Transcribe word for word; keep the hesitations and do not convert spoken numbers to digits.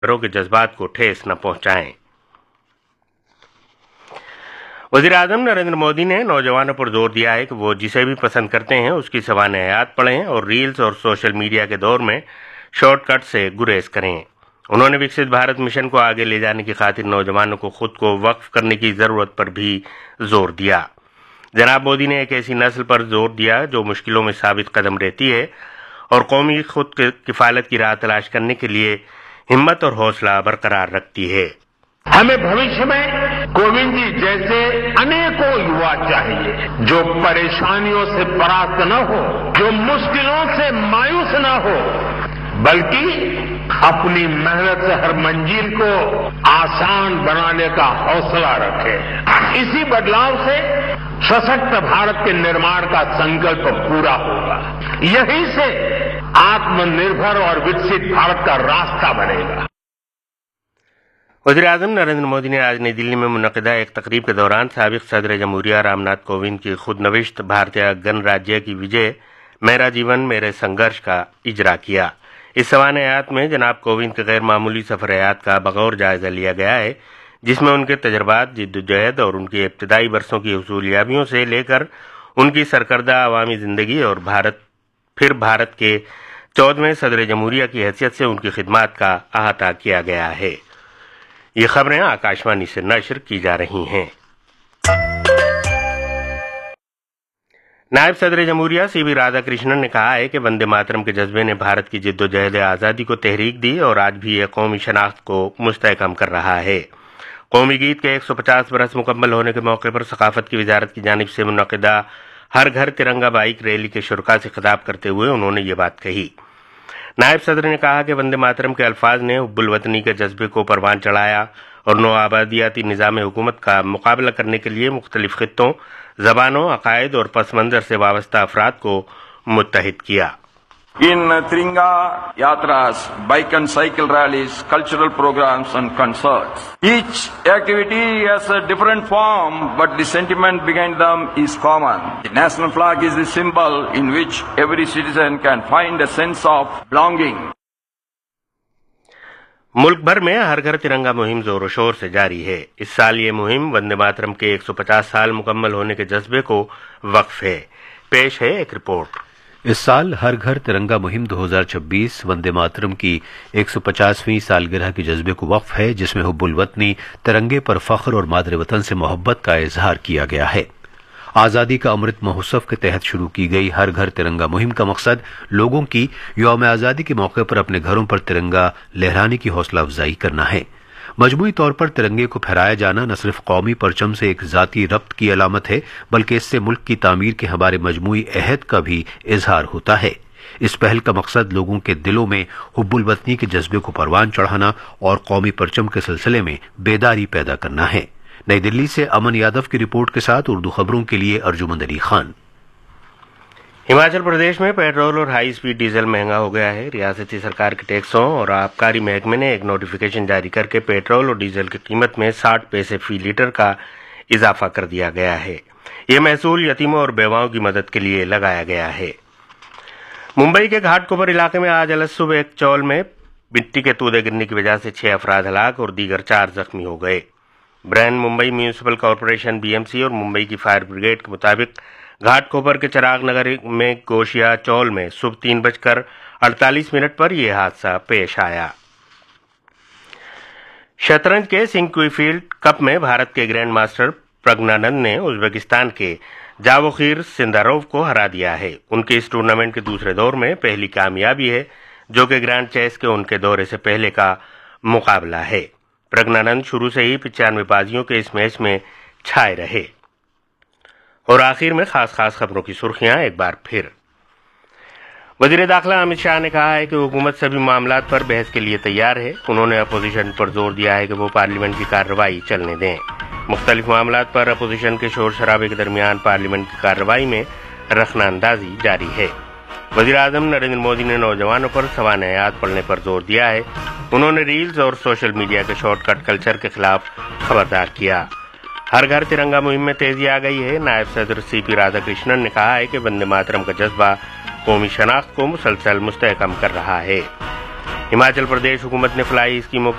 के जज्बात को ठेस न पहुंचाएं। वज़ीर आज़म नरेंद्र मोदी ने नौजवानों पर जोर दिया है कि वो जिसे भी पसंद करते हैं उसकी सवाने हयात पढ़ें और रील्स और सोशल मीडिया के दौर में शॉर्टकट से गुरेज करें। उन्होंने विकसित भारत मिशन को आगे ले जाने की खातिर नौजवानों को खुद को वक्फ करने की जरूरत पर भी जोर दिया। जनाब मोदी ने एक ऐसी नस्ल पर जोर दिया जो मुश्किलों में साबित कदम रहती है और कौमी खुद किफालत की राह तलाश करने के लिए हिम्मत और हौसला बरकरार रखती है। हमें भविष्य में कोविंद जी जैसे अनेकों युवा चाहिए जो परेशानियों से परास्त न हो, जो मुश्किलों से मायूस न हो, बल्कि अपनी मेहनत से हर मंजिल को आसान बनाने का हौसला रखे। इसी बदलाव से सशक्त भारत के निर्माण का संकल्प पूरा होगा। यहीं से आत्मनिर्भर और विकसित भारत का रास्ता बनेगा। वज़ीर आज़म नरेंद्र मोदी ने आज नई दिल्ली में मुनक़िदा एक तकरीब के दौरान साबिक़ सदर जमहूरिया रामनाथ कोविंद की खुदनविश्त भारतीय गणराज्य की विजय मेरा जीवन मेरे संघर्ष का इजरा किया। इस सवाने हयात में जनाब कोविंद के गैर मामूली सफ़र हयात का बगौर जायजा लिया गया है, जिसमें उनके तजर्बात, जिद्दोजहद और उनकी इब्तदाई बरसों की हुसूलियाबियों से लेकर उनकी सरकर्दा अवामी ज़िंदगी और भारत फिर भारत के चौदहवें सदर जमहूरिया की हैसियत से उनकी खिदमात का अहाता किया गया है। ये खबरें आकाशवाणी से नश्र की जा रही हैं। नायब सदर जमहूरिया सी वी राधाकृष्णन ने कहा है कि वंदे मातरम के जज्बे ने भारत की जिद्दोजहद आज़ादी को तहरीक दी और आज भी यह कौमी शनाख्त को मुस्तहकम कर रहा है। कौमी गीत के एक सौ पचास बरस मुकम्मल होने के मौके पर सकाफत की वजारत की जानिब से मुनक़िदा हर घर तिरंगा बाइक रैली के शुरका से खिताब करते हुए उन्होंने ये बात कही। नायब सदर ने कहा कि वंदे मातरम के अल्फाज ने हुब्बुल वतनी के जज्बे को परवान चढ़ाया और नौ आबादियाती निज़ाम हुकूमत का मुकाबला करने के लिए मुख्तलिफ खित्तों, ज़बानों, अकायद और पस मंज़र से वाबस्ता अफराद को मुत्तहिद किया। In Tiringa Yatras, bike and cycle rallies, cultural programs and concerts. Each activity has a different form, but the sentiment behind them is common. The national flag is the symbol in which every citizen can find a sense of belonging. मुल्क भर में हर घर तिरंगा मुहिम जोर शोर से जारी है। इस साल ये मुहिम वंदे मातरम के एक सौ पचास साल मुकम्मल होने के जज्बे को वक्फ है। पेश है एक रिपोर्ट। इस साल हर घर तिरंगा मुहिम दो हज़ार छब्बीस वंदे मातरम की एक सौ पचासवीं सालगिरह के जज्बे को वक्फ है, जिसमें हुब्बुल वतनी, तिरंगे पर फख्र और मादरे वतन से मोहब्बत का इजहार किया गया है। आज़ादी का अमृत महोत्सव के तहत शुरू की गई हर घर तिरंगा मुहिम का मकसद लोगों की यौम आज़ादी के मौके पर अपने घरों पर तिरंगा लहराने की हौसला अफजाई करना है। मजमूई तौर पर तिरंगे को फहराया जाना न सिर्फ कौमी परचम से एक जाती रब्त की अलामत है, बल्कि इससे मुल्क की तामीर के हमारे मजमूई अहद का भी इजहार होता है। इस पहल का मकसद लोगों के दिलों में हुब्बुल वतनी के जज्बे को परवान चढ़ाना और कौमी परचम के सिलसिले में बेदारी पैदा करना है। नई दिल्ली से अमन यादव की रिपोर्ट के साथ उर्दू खबरों के लिए अर्जुमंद अली खान। हिमाचल प्रदेश में पेट्रोल और हाई स्पीड डीजल महंगा हो गया है। रियासती सरकार के टैक्सों और आबकारी महकमे ने एक नोटिफिकेशन जारी करके पेट्रोल और डीजल की कीमत में साठ पैसे फी लीटर का इजाफा कर दिया गया है। ये महसूल यतीमों और बेवाओं की मदद के लिए लगाया गया है। मुंबई के घाटकोपर इलाके में आज अलग सुबह एक चौल में मिट्टी के तूदे गिरने की वजह से छह अफराद हलाक और दीगर चार जख्मी हो गए। Bran Mumbai municipal corporation BMC और मुंबई की फायर ब्रिगेड के मुताबिक घाटकोपर के चिराग नगर में गोशिया चौल में सुबह तीन बजकर अड़तालीस मिनट पर यह हादसा पेश आया। शतरंज के सिंक्वीफील्ड कप में भारत के ग्रैंड मास्टर प्रज्ञानंद ने उज्बेकिस्तान के जावोखिर सिंदारोव को हरा दिया है। उनके इस टूर्नामेंट के दूसरे दौर में पहली कामयाबी है, जो कि ग्रैंड चेस के उनके दौरे से पहले का मुकाबला है। प्रज्ञानंद शुरू से ही पिचानवे बाजियों के इस मैच में छाए रहे। और आखिर में खास खास खबरों की सुर्खियां एक बार फिर। वजीर दाखिला अमित शाह ने कहा है कि हुकूमत सभी मामलात पर बहस के लिए तैयार है। उन्होंने अपोजिशन पर जोर दिया है कि वो पार्लियामेंट की कार्रवाई चलने दें। मुख्तलिफ मामलात पर अपोजिशन के शोर शराबे के दरमियान पार्लियामेंट की कार्रवाई में रखना अंदाजी जारी है। वज़ीर आज़म नरेंद्र मोदी ने नौजवानों पर सवाने हयात पढ़ने पर जोर दिया है। उन्होंने रील्स और सोशल मीडिया के शॉर्टकट कल्चर के खिलाफ खबरदार किया। हर घर तिरंगा मुहिम में तेजी आ गई है। नायब सदर सी पी राधाकृष्णन ने कहा है कि वंदे मातरम का जज्बा कौमी शनाख्त को मुसलसल मुस्तहकम कर रहा है। हिमाचल प्रदेश हुकूमत ने फलाई स्कीमों